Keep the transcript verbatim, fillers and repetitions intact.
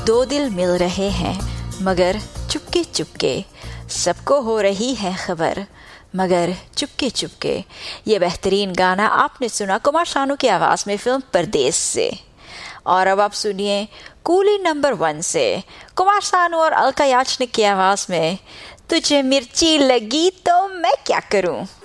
दो दिल मिल रहे हैं मगर चुपके चुपके, सबको हो रही है खबर मगर चुपके चुपके। ये बेहतरीन गाना आपने सुना कुमार शानू की आवाज़ में फिल्म परदेस से। और अब आप सुनिए कूली नंबर वन से कुमार शानू और अलका याचनिक की आवाज़ में तुझे मिर्ची लगी तो मैं क्या करूं।